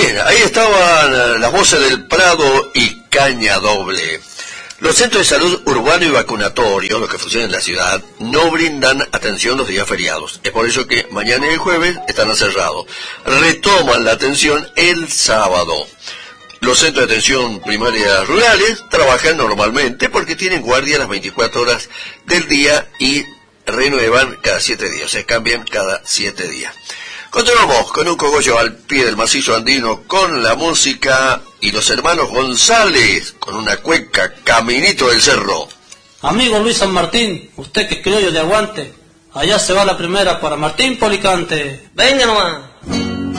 Bien, ahí estaban las voces del Prado y Caña Doble. Los centros de salud urbano y vacunatorio, los que funcionan en la ciudad, no brindan atención los días feriados. Es por eso que mañana y el jueves están cerrados. Retoman la atención el sábado. Los centros de atención primaria rurales trabajan normalmente porque tienen guardia las 24 horas del día y renuevan cada 7 días, se cambian cada 7 días. Continuamos con un cogollo al pie del macizo andino con la música y los hermanos González con una cueca Caminito del Cerro. Amigo Luis San Martín, usted que es criollo de aguante, allá se va la primera para Martín Policante. Venga nomás.